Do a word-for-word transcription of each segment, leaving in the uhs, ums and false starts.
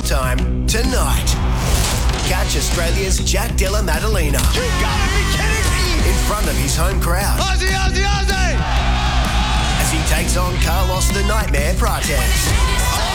time tonight. Catch Australia's Jack Della Maddalena. You gotta be kidding me! In front of his home crowd. Aussie, Aussie, Aussie! As he takes on Carlos the Nightmare Prates.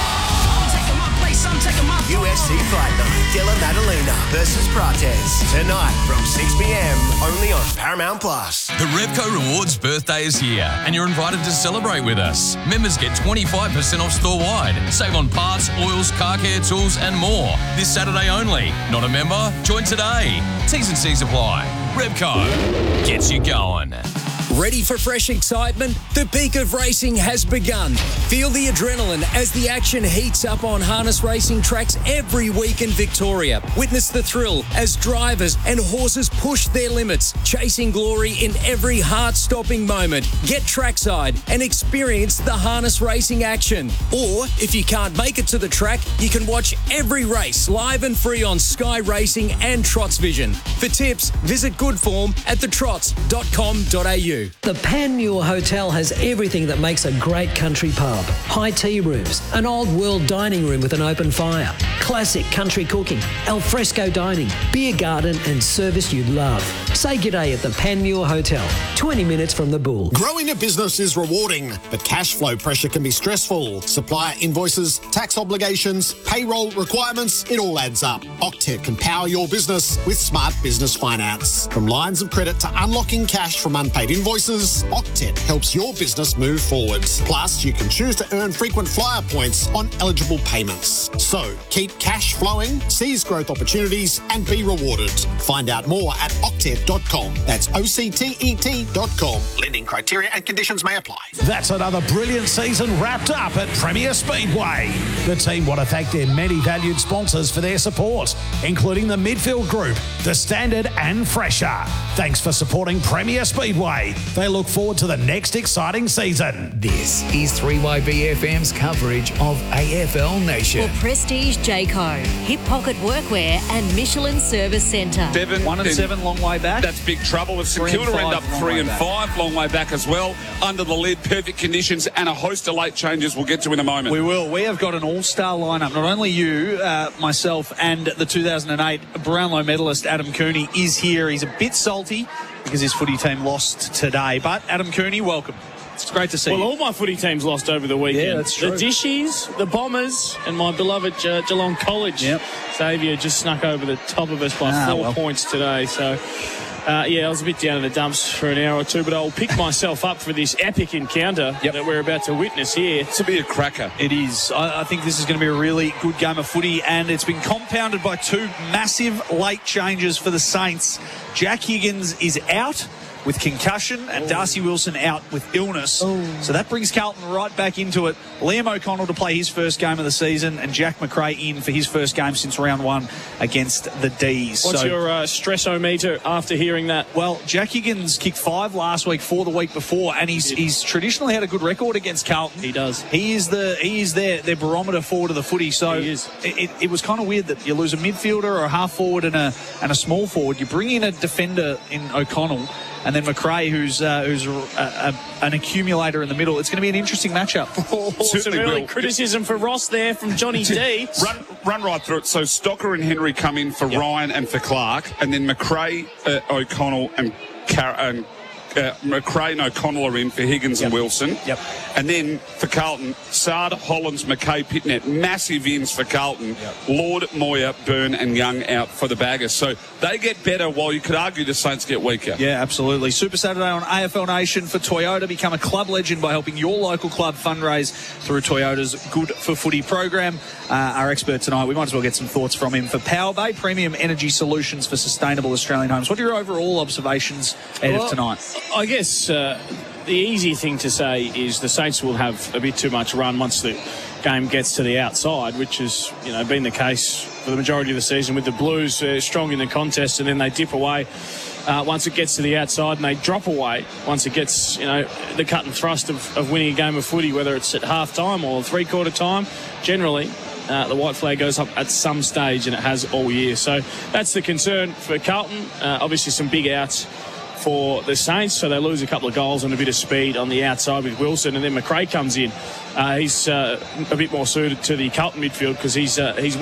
U F C Fight Night, Della Maddalena versus Prates. Tonight from six p.m, only on Paramount Plus. The Revco Rewards birthday is here, and you're invited to celebrate with us. Members get twenty-five percent off store-wide. Save on parts, oils, car care tools, and more. This Saturday only. Not a member? Join today. T's and C's apply. Revco gets you going. Ready for fresh excitement? The peak of racing has begun. Feel the adrenaline as the action heats up on harness racing tracks every week in Victoria. Witness the thrill as drivers and horses push their limits, chasing glory in every heart-stopping moment. Get trackside and experience the harness racing action. Or, if you can't make it to the track, you can watch every race live and free on Sky Racing and Trots Vision. For tips, visit Goodform at the trots dot com dot a u. The Panmure Hotel has everything that makes a great country pub. High tea rooms, an old world dining room with an open fire, classic country cooking, alfresco dining, beer garden and service you'd love. Say g'day at the Panmure Hotel, twenty minutes from the Bull. Growing a business is rewarding, but cash flow pressure can be stressful. Supplier invoices, tax obligations, payroll requirements, it all adds up. Octet can power your business with smart business finance. From lines of credit to unlocking cash from unpaid invoices, Octet helps your business move forwards. Plus, you can choose to earn frequent flyer points on eligible payments. So, keep cash flowing, seize growth opportunities, and be rewarded. Find out more at octet dot com. That's O C T E T dot com. Lending criteria and conditions may apply. That's another brilliant season wrapped up at Premier Speedway. The team want to thank their many valued sponsors for their support, including the Midfield Group, The Standard and Fresher. Thanks for supporting Premier Speedway. They look forward to the next exciting season. This is three Y B F M's coverage of A F L Nation. For Prestige Jayco, Hip Pocket Workwear and Michelin Service Centre. Seven, One and seven, long way back. That's big trouble. With St Kilda end up three and five, long way back as well. Under the lid, perfect conditions and a host of late changes we'll get to in a moment. We will. We have got an all-star lineup. Not only you, uh, myself, and the two thousand eight Brownlow medalist Adam Cooney is here. He's a bit salty because his footy team lost today. But Adam Cooney, welcome. It's great to see well, you. Well, all my footy teams lost over the weekend. Yeah, that's true. The Dishies, the Bombers, and my beloved uh, Geelong College. Yep. Xavier just snuck over the top of us by ah, four well. points today. So, uh, yeah, I was a bit down in the dumps for an hour or two, but I'll pick myself up for this epic encounter yep. that we're about to witness here. To be a cracker. It is. I, I think this is going to be a really good game of footy, and it's been compounded by two massive late changes for the Saints. Jack Higgins is out with concussion and Darcy Wilson out with illness. Oh. So that brings Carlton right back into it. Liam O'Connell to play his first game of the season and Jack McRae in for his first game since round one against the D's. What's so, your uh, stress-o-meter after hearing that? Well, Jack Higgins kicked five last week, four the week before, and he's he's traditionally had a good record against Carlton. He does. He is the he is their, their barometer forward of the footy. So he is. It, it, it was kind of weird that you lose a midfielder or a half forward and a and a small forward. You bring in a defender in O'Connell, and then McRae, who's uh, who's a, a, an accumulator in the middle. It's going to be an interesting matchup. Oh, some early will. criticism for Ross there from Johnny D. Run, run right through it. So Stocker and Henry come in for yep. Ryan and for Clark, and then McRae, uh, O'Connell and, Car- and uh, McRae and O'Connell are in for Higgins yep. and Wilson. Yep. And then for Carlton, Sard, Hollands, McKay, Pitnet, massive ins for Carlton. Yep. Lord, Moyer, Byrne and Young out for the Baggers. So they get better while you could argue the Saints get weaker. Yeah, absolutely. Super Saturday on A F L Nation for Toyota. Become a club legend by helping your local club fundraise through Toyota's Good for Footy program. Uh, our expert tonight, we might as well get some thoughts from him for Power Bay, premium energy solutions for sustainable Australian homes. What are your overall observations ahead well, of tonight? I guess uh, the easy thing to say is the Saints will have a bit too much run once the game gets to the outside, which has, you know, been the case for the majority of the season with the Blues uh, strong in the contest, and then they dip away uh, once it gets to the outside, and they drop away once it gets, you know, the cut and thrust of, of winning a game of footy, whether it's at half time or three-quarter time. Generally, uh, the white flag goes up at some stage, and it has all year. So that's the concern for Carlton. Uh, obviously, some big outs for the Saints, so they lose a couple of goals and a bit of speed on the outside with Wilson, and then McRae comes in. Uh, he's uh, a bit more suited to the Carlton midfield because he's uh, he's